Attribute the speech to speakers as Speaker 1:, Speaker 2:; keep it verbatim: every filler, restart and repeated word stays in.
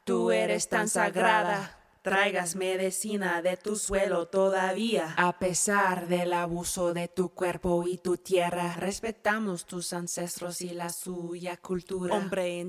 Speaker 1: Tú eres tan sagrada, traigas medicina de tu suelo todavía. A pesar del abuso de tu cuerpo y tu tierra, respetamos tus ancestros y la suya cultura. Hombre